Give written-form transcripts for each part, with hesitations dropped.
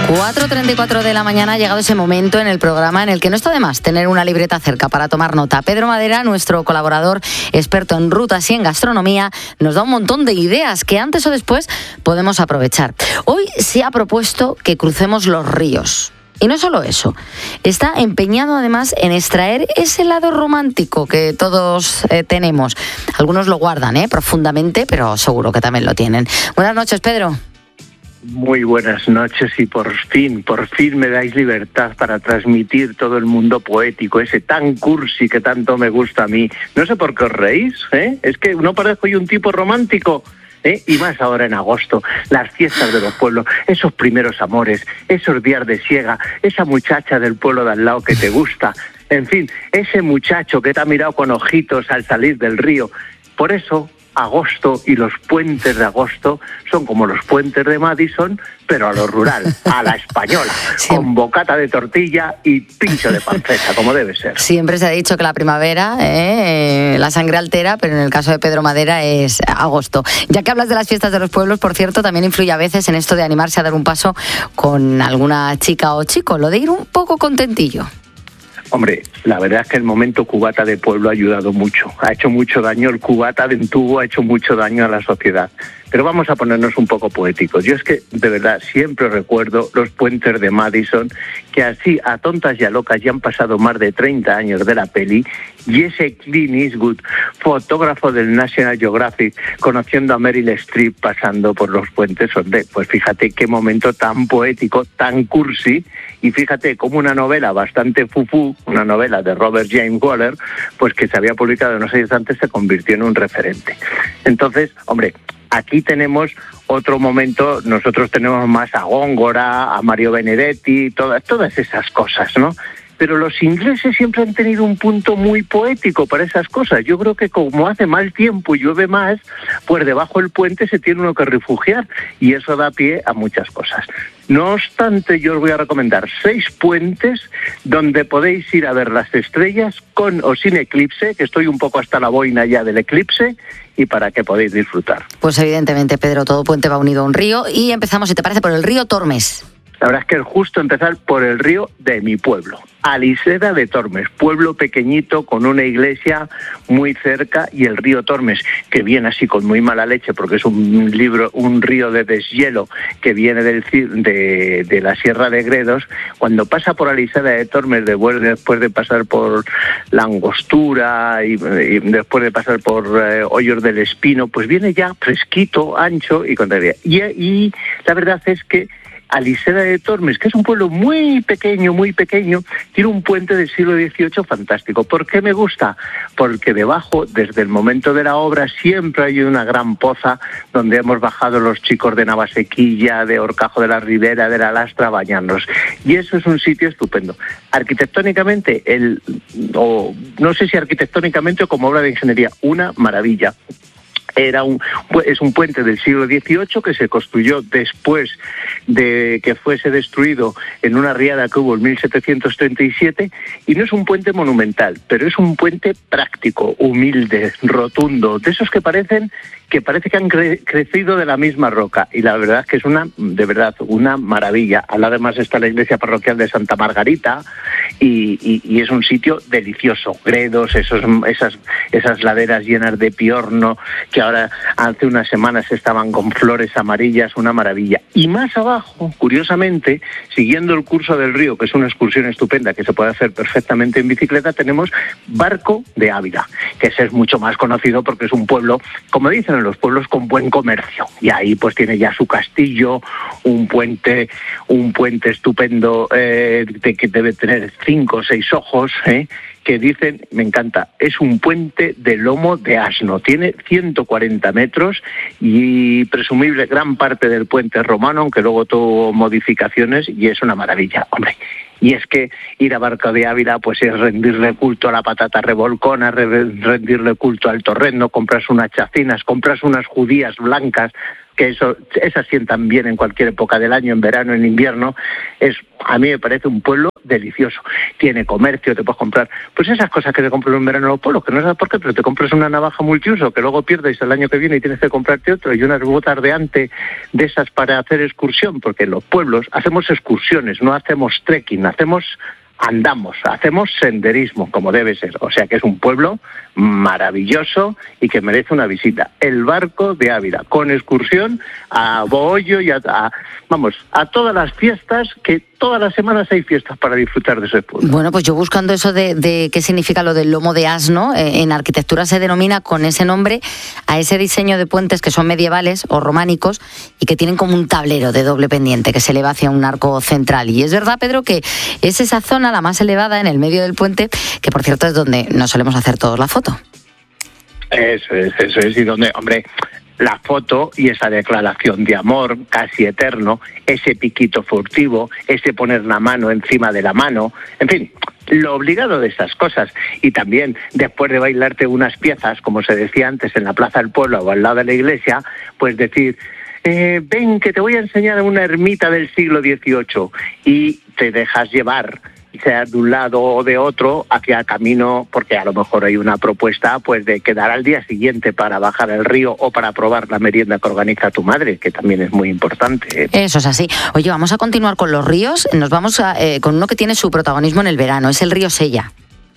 4:34 de la mañana ha llegado ese momento en el programa en el que no está de más tener una libreta cerca para tomar nota. Pedro Madera, nuestro colaborador experto en rutas y en gastronomía, nos da un montón de ideas que antes o después podemos aprovechar. Hoy se ha propuesto que crucemos los ríos. Y no solo eso, está empeñado además en extraer ese lado romántico que todos tenemos. Algunos lo guardan profundamente, pero seguro que también lo tienen. Buenas noches, Pedro. Muy buenas noches y por fin me dais libertad para transmitir todo el mundo poético, ese tan cursi que tanto me gusta a mí. No sé por qué os reís, es que no parezco yo un tipo romántico. Y más ahora en agosto, las fiestas de los pueblos, esos primeros amores, esos días de siega, esa muchacha del pueblo de al lado que te gusta, en fin, ese muchacho que te ha mirado con ojitos al salir del río. Por eso, agosto y los puentes de agosto son como los puentes de Madison, pero a lo rural, a la española, sí, con bocata de tortilla y pincho de panceta, como debe ser. Siempre se ha dicho que la primavera, la sangre altera, pero en el caso de Pedro Madera es agosto. Ya que hablas de las fiestas de los pueblos, por cierto, también influye a veces en esto de animarse a dar un paso con alguna chica o chico, lo de ir un poco contentillo. Hombre, la verdad es que el momento cubata de pueblo ha ayudado mucho. Ha hecho mucho daño, el cubata de entubo ha hecho mucho daño a la sociedad. Pero vamos a ponernos un poco poéticos. Yo es que, de verdad, siempre recuerdo los puentes de Madison, que así, a tontas y a locas, ya han pasado más de 30 años de la peli, y ese Clint Eastwood, fotógrafo del National Geographic, conociendo a Meryl Streep pasando por los puentes, pues fíjate qué momento tan poético, tan cursi, y fíjate cómo una novela bastante fufú, una novela de Robert James Waller, pues que se había publicado unos años antes, se convirtió en un referente. Entonces, hombre, aquí tenemos otro momento, nosotros tenemos más a Góngora, a Mario Benedetti, todas esas cosas, ¿no? Pero los ingleses siempre han tenido un punto muy poético para esas cosas. Yo creo que como hace mal tiempo y llueve más, pues debajo del puente se tiene uno que refugiar y eso da pie a muchas cosas. No obstante, yo os voy a recomendar 6 puentes donde podéis ir a ver las estrellas con o sin eclipse, que estoy un poco hasta la boina ya del eclipse, y para que podáis disfrutar. Pues evidentemente, Pedro, todo puente va unido a un río y empezamos, si te parece, por el río Tormes. La verdad es que es justo empezar por el río de mi pueblo, Aliseda de Tormes, pueblo pequeñito con una iglesia muy cerca, y el río Tormes, que viene así con muy mala leche porque es un río de deshielo que viene de la Sierra de Gredos. Cuando pasa por Aliseda de Tormes, después de pasar por la Angostura y después de pasar por Hoyos del Espino, pues viene ya fresquito, ancho y con alegría. Y la verdad es que Aliseda de Tormes, que es un pueblo muy pequeño, tiene un puente del siglo XVIII fantástico. ¿Por qué me gusta? Porque debajo, desde el momento de la obra, siempre hay una gran poza donde hemos bajado los chicos de Navasequilla, de Horcajo de la Ribera, de la Lastra, a bañarnos. Y eso es un sitio estupendo. Arquitectónicamente, no sé si arquitectónicamente o como obra de ingeniería, una maravilla. Es un puente del siglo XVIII que se construyó después de que fuese destruido en una riada que hubo en 1737, y no es un puente monumental, pero es un puente práctico, humilde, rotundo, de esos que parece que han crecido de la misma roca, y la verdad es que es una maravilla. Además está la iglesia parroquial de Santa Margarita y es un sitio delicioso. Gredos, esas laderas llenas de piorno que ahora hace unas semanas estaban con flores amarillas, una maravilla. Y más abajo, curiosamente, siguiendo el curso del río, que es una excursión estupenda que se puede hacer perfectamente en bicicleta, tenemos Barco de Ávila, que ese es mucho más conocido porque es un pueblo, como dicen en los pueblos, con buen comercio, y ahí pues tiene ya su castillo, un puente estupendo que debe tener 5 o 6 ojos, que dicen, me encanta, es un puente de lomo de asno, tiene 140 metros y presumible gran parte del puente es romano, aunque luego tuvo modificaciones, y es una maravilla, hombre. Y es que ir a Barco de Ávila pues es rendirle culto a la patata revolcona, rendirle culto al torrendo, compras unas chacinas, compras unas judías blancas que esas sientan bien en cualquier época del año, en verano, en invierno, a mí me parece un pueblo delicioso. Tiene comercio, te puedes comprar pues esas cosas que te compras en verano en los pueblos, que no sabes por qué, pero te compras una navaja multiuso que luego pierdes el año que viene y tienes que comprarte otro, y unas botas de ante de esas para hacer excursión, porque en los pueblos hacemos excursiones, no hacemos trekking, andamos, hacemos senderismo, como debe ser. O sea que es un pueblo maravilloso y que merece una visita. El Barco de Ávila, con excursión a Bohollo y a todas las fiestas, que todas las semanas hay fiestas para disfrutar de ese pueblo. Bueno, pues yo buscando eso de qué significa lo del lomo de asno, en arquitectura se denomina con ese nombre a ese diseño de puentes que son medievales o románicos y que tienen como un tablero de doble pendiente que se eleva hacia un arco central. Y es verdad, Pedro, que es esa zona la más elevada en el medio del puente, que por cierto es donde nos solemos hacer todos la foto. Eso es, y donde, hombre, la foto y esa declaración de amor casi eterno, ese piquito furtivo, ese poner la mano encima de la mano, en fin, lo obligado de esas cosas. Y también, después de bailarte unas piezas, como se decía antes, en la plaza del pueblo o al lado de la iglesia, pues decir, ven que te voy a enseñar una ermita del siglo XVIII, y te dejas llevar, sea de un lado o de otro, hacia camino, porque a lo mejor hay una propuesta pues de quedar al día siguiente para bajar el río o para probar la merienda que organiza tu madre, que también es muy importante. Eso es así. Oye, vamos a continuar con los ríos. Nos vamos con uno que tiene su protagonismo en el verano, es el río Sella.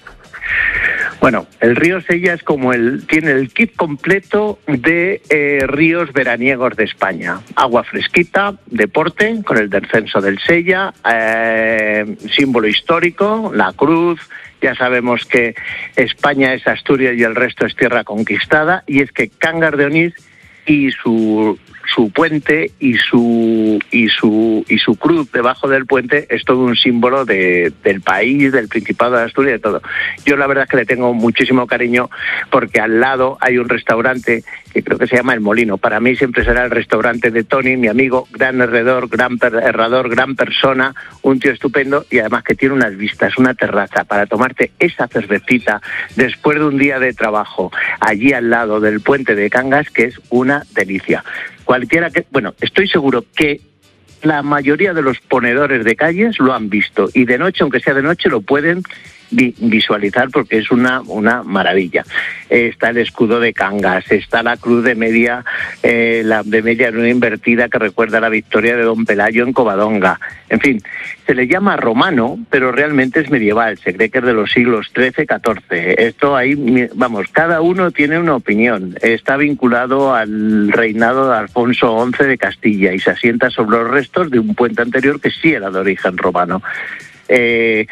Bueno, el río Sella es tiene el kit completo de ríos veraniegos de España. Agua fresquita, deporte, con el descenso del Sella, símbolo histórico, la cruz. Ya sabemos que España es Asturias y el resto es tierra conquistada, y es que Cangas de Onís y su puente y su cruz debajo del puente es todo un símbolo del país, del Principado de Asturias, de todo. Yo la verdad es que le tengo muchísimo cariño, porque al lado hay un restaurante que creo que se llama El Molino. Para mí siempre será el restaurante de Tony, mi amigo, gran herrador, gran persona, un tío estupendo, y además que tiene unas vistas, una terraza para tomarte esa cervecita después de un día de trabajo allí al lado del puente de Cangas, que es una delicia. Estoy seguro que la mayoría de los ponedores de calles lo han visto, y de noche, aunque sea de noche, lo pueden visualizar, porque es una maravilla. Está el escudo de Cangas, está la cruz de media, la de media luna invertida, que recuerda la victoria de Don Pelayo en Covadonga. En fin, se le llama romano, pero realmente es medieval, se cree que es de los siglos XIII, XIV. Esto ahí, cada uno tiene una opinión. Está vinculado al reinado de Alfonso XI de Castilla y se asienta sobre los restos de un puente anterior que sí era de origen romano. Es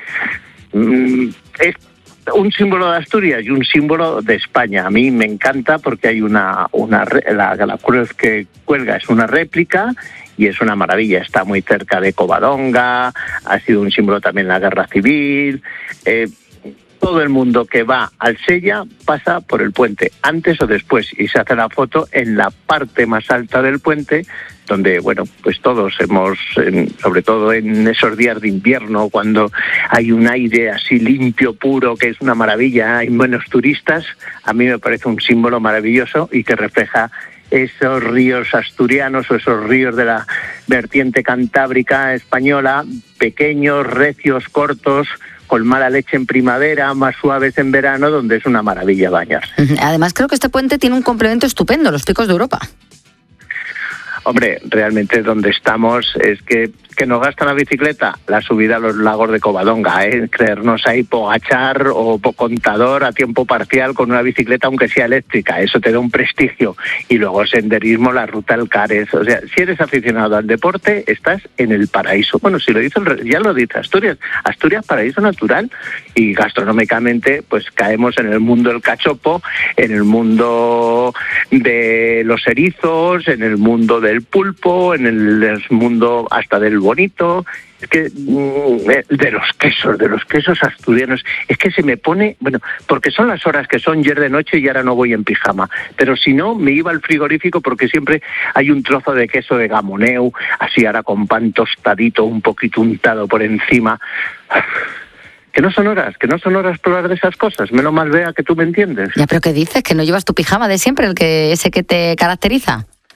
un símbolo de Asturias y un símbolo de España. A mí me encanta porque hay la cruz que cuelga es una réplica y es una maravilla. Está muy cerca de Covadonga, ha sido un símbolo también en la Guerra Civil. Todo el mundo que va al Sella pasa por el puente, antes o después, y se hace la foto en la parte más alta del puente, donde, pues todos sobre todo en esos días de invierno, cuando hay un aire así limpio, puro, que es una maravilla, hay menos turistas, a mí me parece un símbolo maravilloso y que refleja esos ríos asturianos o esos ríos de la vertiente cantábrica española, pequeños, recios, cortos, con mala leche en primavera, más suaves en verano, donde es una maravilla bañarse. Además, creo que este puente tiene un complemento estupendo, los Picos de Europa. Hombre, realmente donde estamos es que nos gasta la bicicleta, la subida a los lagos de Covadonga, creernos ahí Pogachar o Contador a tiempo parcial con una bicicleta, aunque sea eléctrica, eso te da un prestigio. Y luego senderismo, la ruta Alcares, o sea, si eres aficionado al deporte, estás en el paraíso. Bueno, si lo dice, ya lo dice Asturias paraíso natural, y gastronómicamente pues caemos en el mundo del cachopo, en el mundo de los erizos, en el mundo del pulpo, en el mundo hasta del bonito. Es que de los quesos asturianos, es que se me pone, porque son las horas que son ayer de noche y ahora no voy en pijama, pero si no, me iba al frigorífico, porque siempre hay un trozo de queso de Gamoneu, así ahora con pan tostadito, un poquito untado por encima. Que no son horas probar de esas cosas, menos mal, Bea, que tú me entiendes. Ya, pero ¿qué dices? ¿Que no llevas tu pijama de siempre, ese que te caracteriza?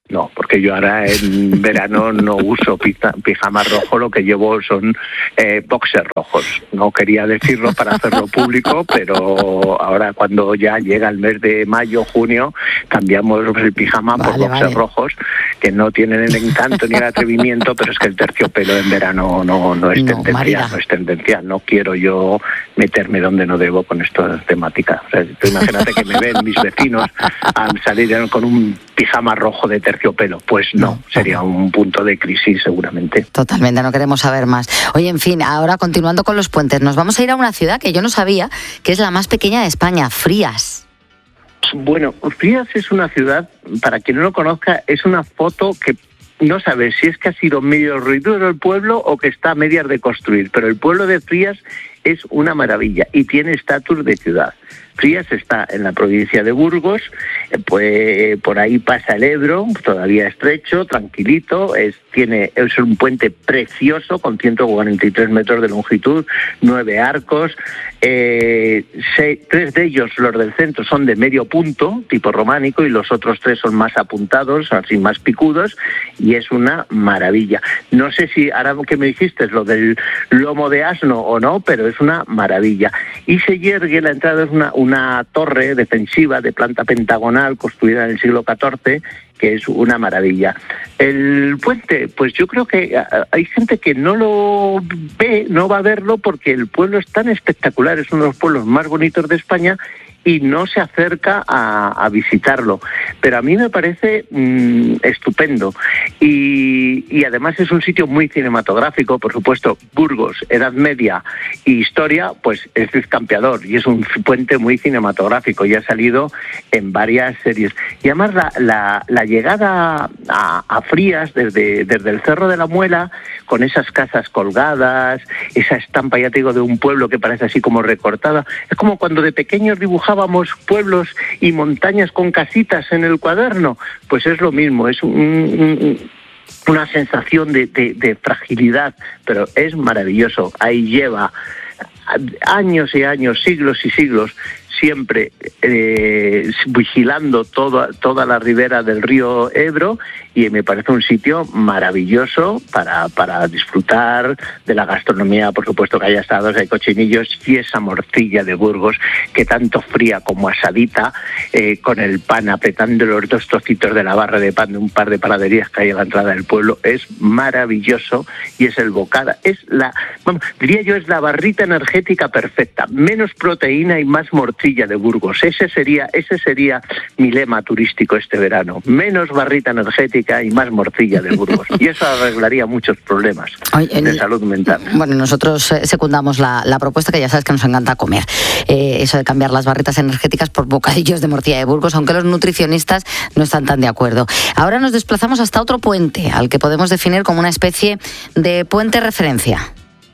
No, porque yo ahora en verano no uso pijama rojo, lo que llevo son boxers rojos. No quería decirlo para hacerlo público, pero ahora cuando ya llega el mes de mayo, junio, cambiamos el pijama por boxers rojos, que no tienen el encanto ni el atrevimiento, pero es que el terciopelo en verano no es tendencial, no es tendencial. No quiero yo meterme donde no debo con esta temática. O sea, tú imagínate que me ven mis vecinos a salir con un pijama rojo de terciopelo, pues no, sería un punto de crisis seguramente. Totalmente, no queremos saber más. Oye, en fin, ahora continuando con los puentes, nos vamos a ir a una ciudad que yo no sabía que es la más pequeña de España, Frías. Bueno, Frías es una ciudad, para quien no lo conozca, es una foto que no sabes si es que ha sido medio ruidoso el pueblo o que está a medias de construir, pero el pueblo de Frías es una maravilla y tiene estatus de ciudad. Frías está en la provincia de Burgos, pues por ahí pasa el Ebro, todavía estrecho, tranquilito, es un puente precioso con 143 metros de longitud, 9 arcos, 3 de ellos, los del centro, son de medio punto, tipo románico, y los otros 3 son más apuntados, así más picudos, y es una maravilla. No sé si ahora que me dijiste lo del lomo de asno o no, pero es una maravilla. Y se yergue, la entrada es una torre defensiva de planta pentagonal construida en el siglo XIV, que es una maravilla. El puente, pues yo creo que hay gente que no lo ve, no va a verlo porque el pueblo es tan espectacular, es uno de los pueblos más bonitos de España y no se acerca a visitarlo. Pero a mí me parece estupendo. Y además es un sitio muy cinematográfico, por supuesto. Burgos, Edad Media y historia, pues es descampeador y es un puente muy cinematográfico y ha salido en varias series. Y además la llegada a Frías desde el Cerro de la Muela, con esas casas colgadas, esa estampa, ya te digo, de un pueblo que parece así como recortada. Es como cuando de pequeños dibujábamos pueblos y montañas con casitas en el cuaderno. Pues es lo mismo, es una sensación de fragilidad, pero es maravilloso. Ahí lleva años y años, siglos y siglos, siempre vigilando toda la ribera del río Ebro, y me parece un sitio maravilloso para disfrutar de la gastronomía, por supuesto que hay asados, hay cochinillos, y esa morcilla de Burgos, que tanto fría como asadita, con el pan, apretando los 2 trocitos de la barra de pan de un par de panaderías que hay a la entrada del pueblo, es maravilloso, y es el bocada, diría yo, es la barrita energética perfecta, menos proteína y más morcilla de Burgos. Ese sería mi lema turístico este verano, menos barrita energética y más morcilla de Burgos, y eso arreglaría muchos problemas de salud mental. Bueno, nosotros secundamos la propuesta, que ya sabes que nos encanta comer, eso de cambiar las barritas energéticas por bocadillos de morcilla de Burgos, aunque los nutricionistas no están tan de acuerdo. Ahora nos desplazamos hasta otro puente, al que podemos definir como una especie de puente referencia.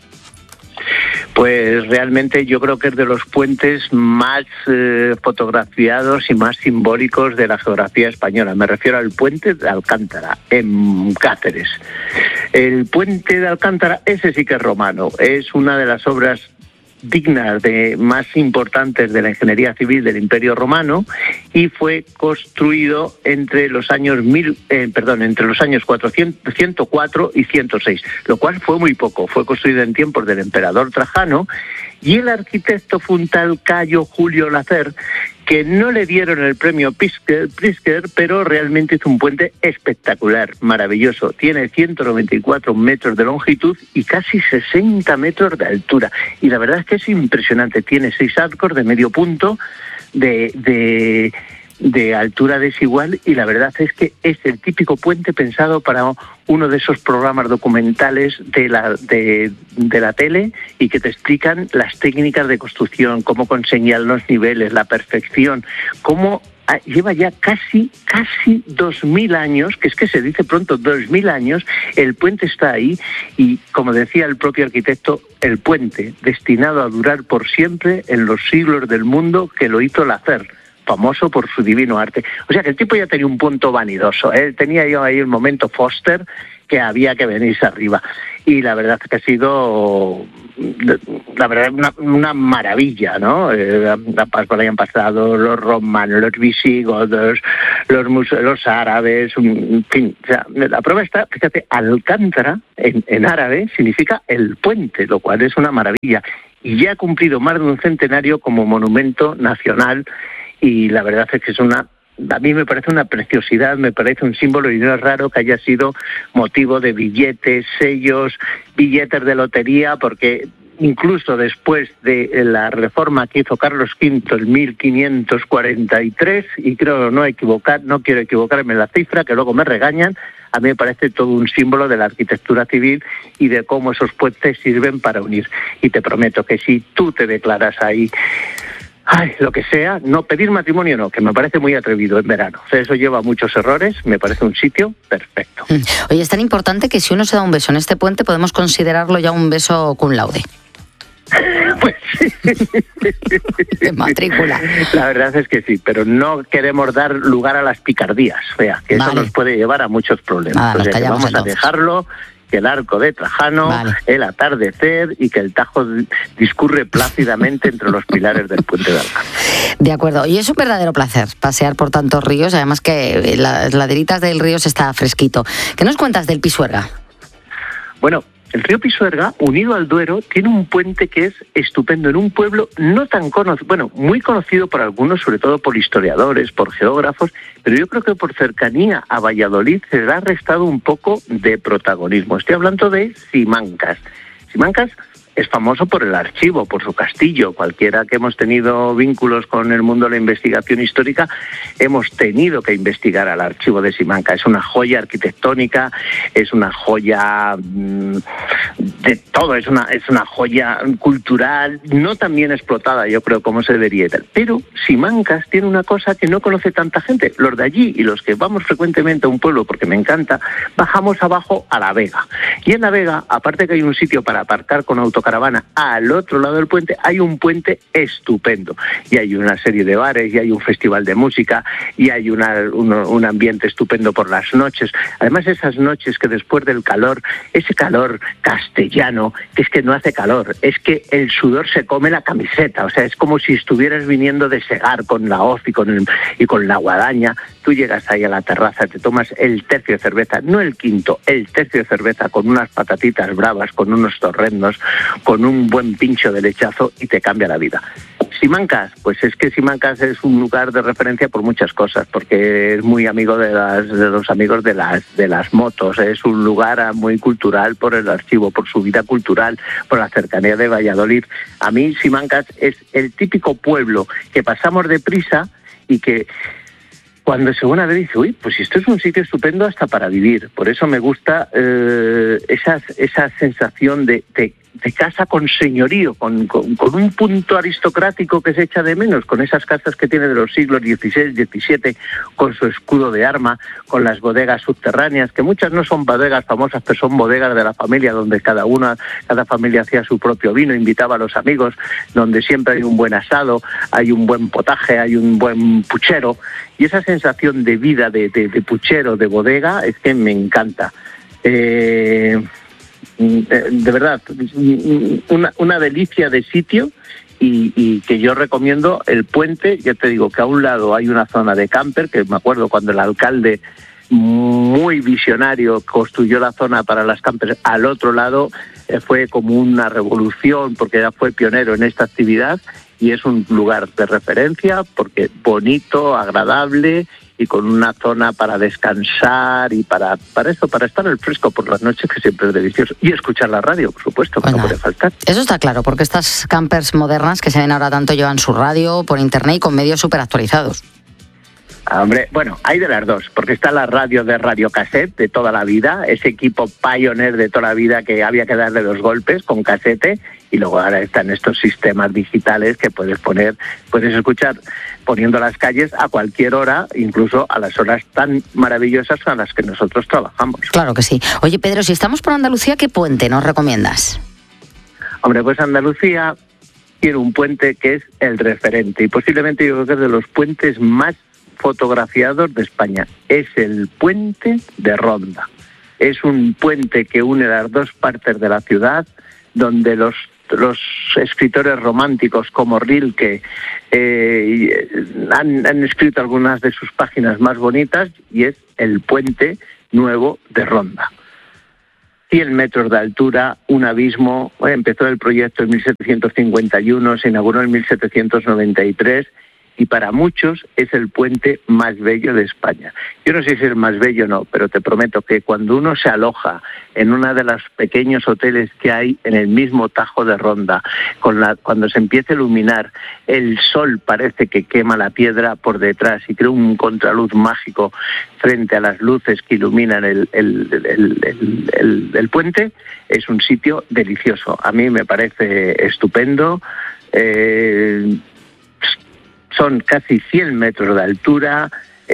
Pues realmente yo creo que es de los puentes más fotografiados y más simbólicos de la geografía española. Me refiero al puente de Alcántara, en Cáceres. El puente de Alcántara, ese sí que es romano, es una de las obras dignas más importantes de la ingeniería civil del Imperio Romano, y fue construido entre los años 104 y 106, lo cual fue muy poco. Fue construido en tiempos del emperador Trajano, y el arquitecto fue un tal Cayo Julio Lacer, que no le dieron el premio Pritzker, pero realmente es un puente espectacular, maravilloso. Tiene 194 metros de longitud y casi 60 metros de altura. Y la verdad es que es impresionante. Tiene 6 arcos de medio punto de altura desigual, y la verdad es que es el típico puente pensado para uno de esos programas documentales de la tele, y que te explican las técnicas de construcción, cómo conseguían los niveles, la perfección, cómo lleva ya casi 2000 años, que es que se dice pronto, 2000 años, el puente está ahí, y como decía el propio arquitecto, el puente destinado a durar por siempre en los siglos del mundo que lo hizo Lacer, famoso por su divino arte. O sea que el tipo ya tenía un punto vanidoso, tenía yo ahí el momento Foster, que había que venirse arriba. Y la verdad es que ha sido, la verdad, una maravilla, ¿no? Por ahí han pasado los romanos, los visigodos, los árabes, en fin. O sea, la prueba está, fíjate, Alcántara en árabe significa el puente, lo cual es una maravilla. Y ya ha cumplido más de un centenario como monumento nacional y la verdad es que a mí me parece una preciosidad, me parece un símbolo y no es raro que haya sido motivo de billetes, sellos, billetes de lotería, porque incluso después de la reforma que hizo Carlos V en 1543, y creo no quiero equivocarme en la cifra, que luego me regañan, a mí me parece todo un símbolo de la arquitectura civil y de cómo esos puentes sirven para unir. Y te prometo que si tú te declaras ahí, lo que sea, no pedir matrimonio no, que me parece muy atrevido en verano. O sea, eso lleva muchos errores, me parece un sitio perfecto. Oye, es tan importante que si uno se da un beso en este puente podemos considerarlo ya un beso cum laude. Pues sí. De matrícula. La verdad es que sí, pero no queremos dar lugar a las picardías, que eso nos puede llevar a muchos problemas. Nada, vamos entonces a dejarlo, que el arco de Trajano, el atardecer y que el Tajo discurre plácidamente entre los pilares del puente de Alcántara. De acuerdo, y es un verdadero placer pasear por tantos ríos, además que las laderitas del río se está fresquito. ¿Qué nos cuentas del Pisuerga? Bueno, el río Pisuerga, unido al Duero, tiene un puente que es estupendo en un pueblo no tan conocido, muy conocido por algunos, sobre todo por historiadores, por geógrafos, pero yo creo que por cercanía a Valladolid se le ha restado un poco de protagonismo. Estoy hablando de Simancas. Simancas es famoso por el archivo, por su castillo. Cualquiera que hemos tenido vínculos con el mundo de la investigación histórica, hemos tenido que investigar al archivo de Simancas. Es una joya arquitectónica, es una joya de todo, es una joya cultural, no tan bien explotada, yo creo, como se debería. Pero Simancas tiene una cosa que no conoce tanta gente. Los de allí y los que vamos frecuentemente a un pueblo, porque me encanta, bajamos abajo a La Vega. Y en La Vega, aparte que hay un sitio para aparcar con autocaravana, al otro lado del puente hay un puente estupendo y hay una serie de bares y hay un festival de música y hay un ambiente estupendo por las noches. Además, esas noches que después del calor, ese calor castellano, que es que no hace calor, es que el sudor se come la camiseta, o sea, es como si estuvieras viniendo de segar con la hoz y con la guadaña. Tú llegas ahí a la terraza, te tomas el tercio de cerveza, no el quinto, el tercio de cerveza con unas patatitas bravas, con unos torrendos, con un buen pincho de lechazo y te cambia la vida. Simancas, pues es que Simancas es un lugar de referencia por muchas cosas, porque es muy amigo de los amigos de las motos, es un lugar muy cultural por el archivo, por su vida cultural, por la cercanía de Valladolid. A mí Simancas es el típico pueblo que pasamos deprisa y que cuando se una vez dice, uy, pues esto es un sitio estupendo hasta para vivir. Por eso me gusta esa sensación de casa con señorío, con un punto aristocrático que se echa de menos, con esas casas que tiene de los siglos XVI, XVII, con su escudo de arma, con las bodegas subterráneas, que muchas no son bodegas famosas, pero son bodegas de la familia, donde cada familia hacía su propio vino, invitaba a los amigos, donde siempre hay un buen asado, hay un buen potaje, hay un buen puchero, y esa sensación de vida, de puchero, de bodega, es que me encanta. De verdad, una delicia de sitio y que yo recomiendo el puente. Ya te digo que a un lado hay una zona de camper, que me acuerdo cuando el alcalde, muy visionario, construyó la zona para las campers. Al otro lado fue como una revolución porque ya fue pionero en esta actividad y es un lugar de referencia porque bonito, agradable y con una zona para descansar y para estar al fresco por las noches, que siempre es delicioso. Y escuchar la radio, por supuesto, que no puede faltar. Eso está claro, porque estas campers modernas que se ven ahora tanto llevan su radio por internet y con medios súper actualizados. Hombre, bueno, hay de las dos, porque está la radio de radiocassette de toda la vida, ese equipo pioneer de toda la vida que había que darle 2 golpes con casete, y luego ahora están estos sistemas digitales que puedes escuchar poniendo las calles a cualquier hora, incluso a las horas tan maravillosas a las que nosotros trabajamos. Claro que sí. Oye, Pedro, si estamos por Andalucía, ¿qué puente nos recomiendas? Hombre, pues Andalucía tiene un puente que es el referente, y posiblemente yo creo que es de los puentes más fotografiados de España. Es el puente de Ronda. Es un puente que une las dos partes de la ciudad, donde los los escritores románticos como Rilke han escrito algunas de sus páginas más bonitas, y es el puente nuevo de Ronda. 100 metros de altura, un abismo. Empezó el proyecto en 1751, se inauguró en 1793, y para muchos es el puente más bello de España. Yo no sé si es el más bello o no, pero te prometo que cuando uno se aloja en uno de los pequeños hoteles que hay en el mismo Tajo de Ronda, cuando se empieza a iluminar, el sol parece que quema la piedra por detrás y crea un contraluz mágico frente a las luces que iluminan el puente, es un sitio delicioso. A mí me parece estupendo. Son casi 100 metros de altura,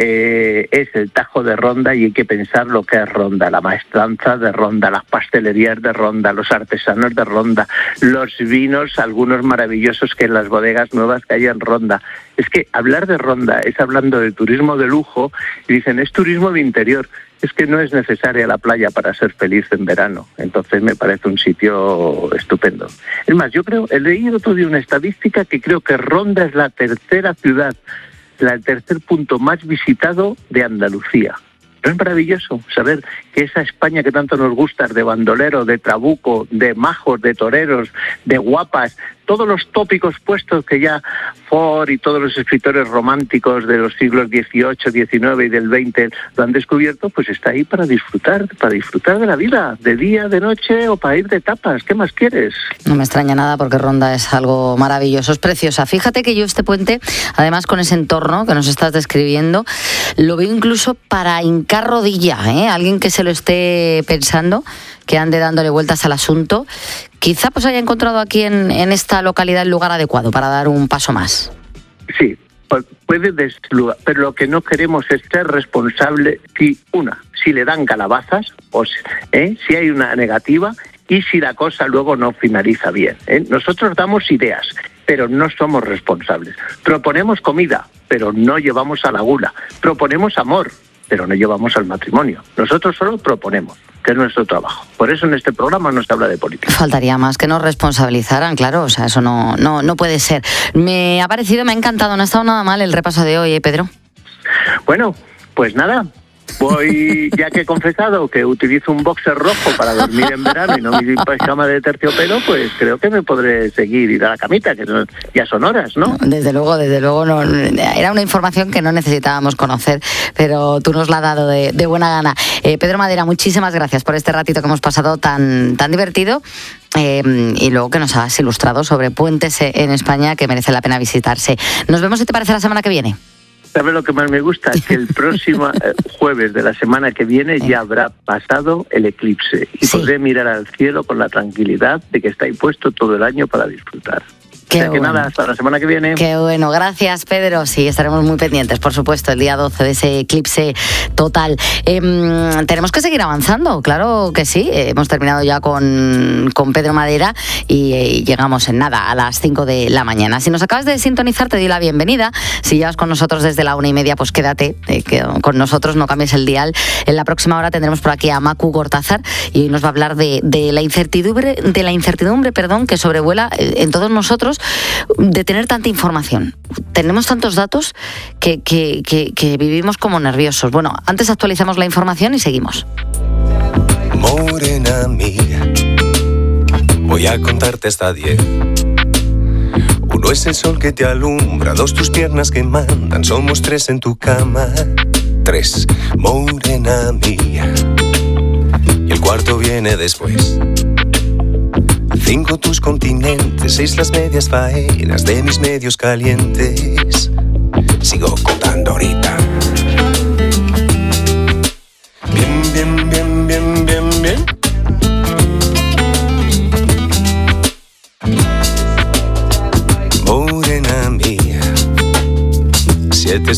es el Tajo de Ronda, y hay que pensar lo que es Ronda, la maestranza de Ronda, las pastelerías de Ronda, los artesanos de Ronda, los vinos, algunos maravillosos que en las bodegas nuevas que hay en Ronda. Es que hablar de Ronda es hablando de turismo de lujo, y dicen, es turismo de interior. Es que no es necesaria la playa para ser feliz en verano. Entonces me parece un sitio estupendo. Es más, yo creo, he leído todavía una estadística que creo que Ronda es la tercera ciudad, el tercer punto más visitado de Andalucía. ¿No es maravilloso saber que esa España que tanto nos gusta, de bandolero, de trabuco, de majos, de toreros, de guapas, todos los tópicos puestos que ya Ford y todos los escritores románticos de los siglos XVIII, XIX y del XX lo han descubierto, pues está ahí para disfrutar de la vida, de día, de noche, o para ir de tapas? ¿Qué más quieres? No me extraña nada, porque Ronda es algo maravilloso, es preciosa. Fíjate que yo este puente, además con ese entorno que nos estás describiendo, lo veo incluso para hincar rodilla, alguien que se lo esté pensando, que ande dándole vueltas al asunto, quizá pues haya encontrado aquí en esta localidad el lugar adecuado para dar un paso más. Sí, puede deslugar, pero lo que no queremos es ser responsable si le dan calabazas, o si hay una negativa, y si la cosa luego no finaliza bien. Nosotros damos ideas, pero no somos responsables. Proponemos comida, pero no llevamos a la gula. Proponemos amor, pero no llevamos al matrimonio. Nosotros solo proponemos, que es nuestro trabajo. Por eso en este programa no se habla de política. Faltaría más que nos responsabilizaran, claro, o sea, eso no puede ser. Me ha encantado, no ha estado nada mal el repaso de hoy, Pedro. Bueno, pues nada, voy, ya que he confesado que utilizo un boxer rojo para dormir en verano y no mi pijama de terciopelo, pues creo que me podré seguir ir a la camita, que ya son horas, ¿no? Desde luego, no, era una información que no necesitábamos conocer, pero tú nos la has dado de buena gana. Pedro Madera, muchísimas gracias por este ratito que hemos pasado tan divertido, y luego que nos has ilustrado sobre puentes en España que merece la pena visitarse. Nos vemos, si te parece, la semana que viene. ¿Sabes lo que más me gusta? Que el próximo jueves de la semana que viene ya habrá pasado el eclipse y podré mirar al cielo con la tranquilidad de que está ahí puesto todo el año para disfrutar. Nada, hasta la semana que viene. Qué bueno, gracias, Pedro. Sí, estaremos muy pendientes, por supuesto, el día 12 de ese eclipse total. Tenemos que seguir avanzando, claro que sí. Hemos terminado ya con Pedro Madera y llegamos en nada a las 5 de la mañana. Si nos acabas de sintonizar, te doy la bienvenida. Si llevas con nosotros desde la 1:30, pues quédate con nosotros, no cambies el dial. En la próxima hora tendremos por aquí a Macu Gortázar y hoy nos va a hablar de la incertidumbre, que sobrevuela en todos nosotros, de tener tanta información. Tenemos tantos datos que vivimos como nerviosos. Bueno, antes actualizamos la información y seguimos. Morena mía, voy a contarte hasta 10. 1 es el sol que te alumbra, 2 tus piernas que mandan, somos 3 en tu cama. 3, morena mía, y el cuarto viene después. 5 tus continentes, 6 las medias faenas de mis medios calientes. Sigo con